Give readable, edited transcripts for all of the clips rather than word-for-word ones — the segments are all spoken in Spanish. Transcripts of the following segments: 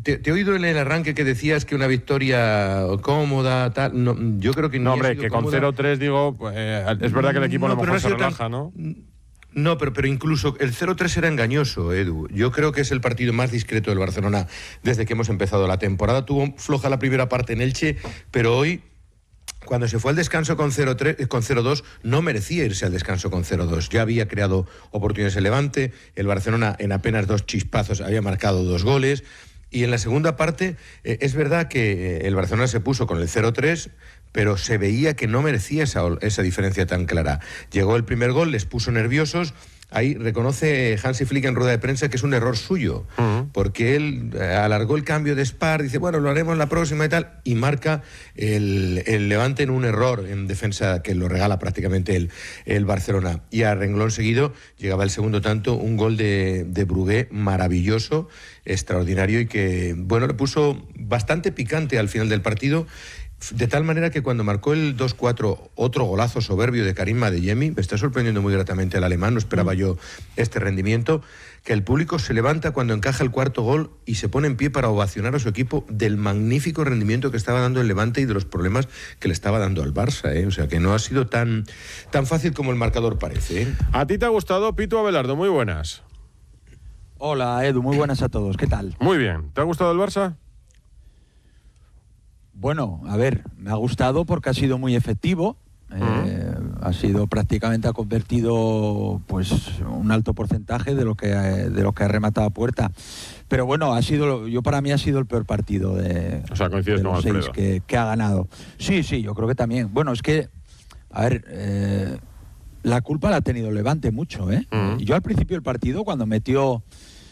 te he oído en el arranque que decías que una victoria cómoda, tal. No, yo creo que no, hombre, que con 0-3 digo, es verdad que el equipo a lo mejor se relaja, ¿no? No, pero incluso el 0-3 era engañoso, Edu. Yo creo que es el partido más discreto del Barcelona desde que hemos empezado la temporada. Tuvo floja la primera parte en Elche, pero hoy, cuando se fue al descanso con 0-2, no merecía irse al descanso con 0-2. Ya había creado oportunidades el Levante, el Barcelona en apenas 2 chispazos había marcado 2 goles. Y en la segunda parte, es verdad que el Barcelona se puso con el 0-3, pero se veía que no merecía esa diferencia tan clara. Llegó el primer gol, les puso nerviosos. Ahí reconoce Hansi Flick en rueda de prensa que es un error suyo, porque él alargó el cambio de Spar, dice, bueno, lo haremos la próxima y tal, y marca el Levante en un error en defensa que lo regala prácticamente el Barcelona. Y a renglón seguido llegaba el segundo tanto, un gol de Brugué maravilloso, extraordinario, y que, bueno, le puso bastante picante al final del partido. De tal manera que cuando marcó el 2-4, otro golazo soberbio de Karim Adeyemi, me está sorprendiendo muy gratamente el alemán, no esperaba yo este rendimiento, que el público se levanta cuando encaja el cuarto gol y se pone en pie para ovacionar a su equipo del magnífico rendimiento que estaba dando el Levante y de los problemas que le estaba dando al Barça, ¿eh? O sea, que no ha sido tan fácil como el marcador parece, ¿eh? ¿A ti te ha gustado, Pitu Abelardo? Muy buenas. Hola, Edu, muy buenas a todos. ¿Qué tal? Muy bien. ¿Te ha gustado el Barça? Bueno, a ver, me ha gustado porque ha sido muy efectivo. Ha sido prácticamente, ha convertido pues un alto porcentaje de lo que ha rematado a puerta. Pero bueno, para mí ha sido el peor partido de los 6 que ha ganado. Sí, yo creo que también. Bueno, es que, a ver, la culpa la ha tenido el Levante mucho, ¿eh? Yo al principio del partido, cuando metió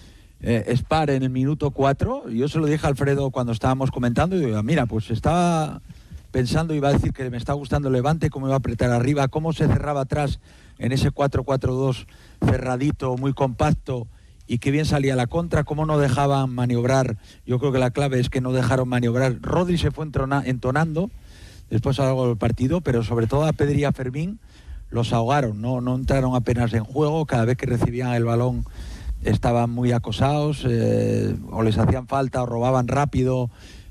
Spar en el minuto 4, yo se lo dije a Alfredo cuando estábamos comentando, y digo, mira, pues estaba pensando, iba a decir que me está gustando el Levante, cómo iba a apretar arriba, cómo se cerraba atrás en ese 4-4-2 cerradito, muy compacto, y que bien salía la contra, cómo no dejaban maniobrar. Yo creo que la clave es que no dejaron maniobrar. Rodri se fue entonando después a lo largo del partido, pero sobre todo a Pedri y a Fermín los ahogaron, no entraron apenas en juego. Cada vez que recibían el balón estaban muy acosados, o les hacían falta o robaban rápido.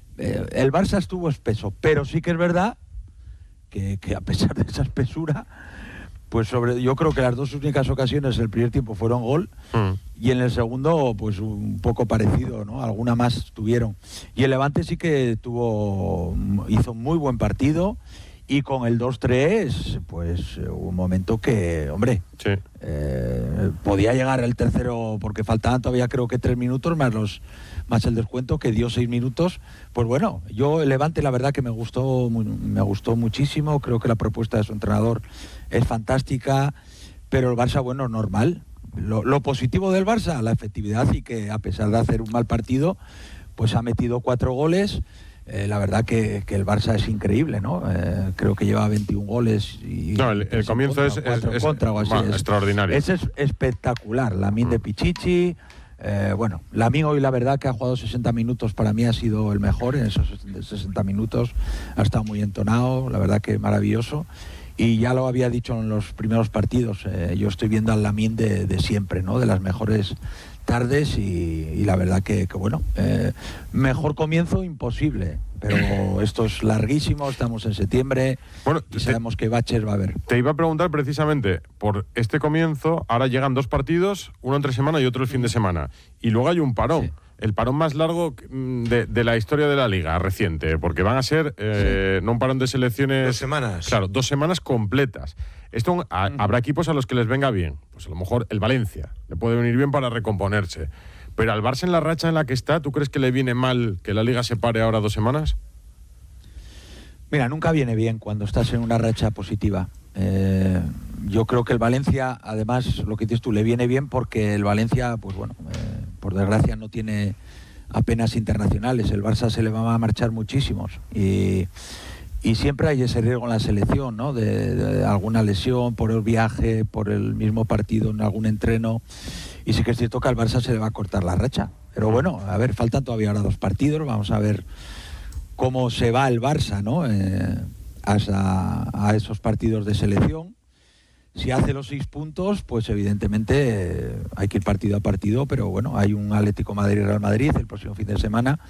El Barça estuvo espeso, pero sí que es verdad que a pesar de esa espesura, pues yo creo que las 2 únicas ocasiones del primer tiempo fueron gol, y en el segundo pues un poco parecido, ¿no? Alguna más tuvieron. Y el Levante sí que hizo un muy buen partido. Y con el 2-3, pues hubo un momento que, hombre, sí. Podía llegar el tercero, porque faltaban todavía creo que 3 minutos más el descuento, que dio 6 minutos. Pues bueno, el Levante la verdad que me gustó muchísimo. Creo que la propuesta de su entrenador es fantástica, pero el Barça, bueno, normal. Lo positivo del Barça, la efectividad, y que a pesar de hacer un mal partido, pues ha metido 4 goles. La verdad que el Barça es increíble, ¿no? Creo que lleva 21 goles. El comienzo es extraordinario. Es espectacular. Lamine de Pichichi. Lamine hoy la verdad que ha jugado 60 minutos, para mí ha sido el mejor en esos 60 minutos. Ha estado muy entonado, la verdad que maravilloso. Y ya lo había dicho en los primeros partidos, yo estoy viendo al Lamine de siempre, ¿no? De las mejores tardes, y la verdad que bueno, mejor comienzo imposible, pero esto es larguísimo, estamos en septiembre, y sabemos que baches va a haber. Te iba a preguntar precisamente por este comienzo. Ahora llegan 2 partidos, uno entre semana y otro el fin de semana, y luego hay un parón. Sí. El parón más largo de la historia de la Liga reciente, porque van a ser no un parón de selecciones... 2 semanas. Claro, 2 semanas completas. Esto habrá equipos a los que les venga bien. Pues a lo mejor el Valencia le puede venir bien para recomponerse. Pero al Barça, en la racha en la que está, ¿tú crees que le viene mal que la Liga se pare ahora 2 semanas? Mira, nunca viene bien cuando estás en una racha positiva. Yo creo que el Valencia, además, lo que dices tú, le viene bien porque el Valencia, pues bueno, por desgracia no tiene apenas internacionales. El Barça se le va a marchar muchísimos, y siempre hay ese riesgo en la selección, ¿no? De alguna lesión, por el viaje, por el mismo partido, en algún entreno. Y sí que es cierto que al Barça se le va a cortar la racha. Pero bueno, a ver, faltan todavía ahora 2 partidos, vamos a ver cómo se va el Barça, ¿no? A esos partidos de selección. Si hace los 6 puntos, pues evidentemente hay que ir partido a partido, pero bueno, hay un Atlético Madrid-Real Madrid el próximo fin de semana,